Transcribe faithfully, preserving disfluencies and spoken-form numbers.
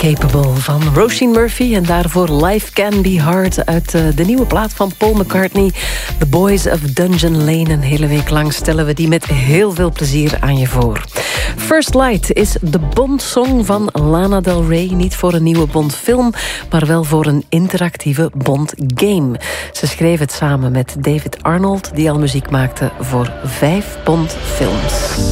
Incapable van Roisin Murphy. En daarvoor Life Can Be Hard uit uh, de nieuwe plaat van Paul McCartney. The Boys of Dungeon Lane. Een hele week lang stellen we die met heel veel plezier aan je voor. First Light is de Bond-song van Lana Del Rey. Niet voor een nieuwe Bond-film, maar wel voor een interactieve Bond-game. Ze schreef het samen met David Arnold, die al muziek maakte voor vijf Bond-films.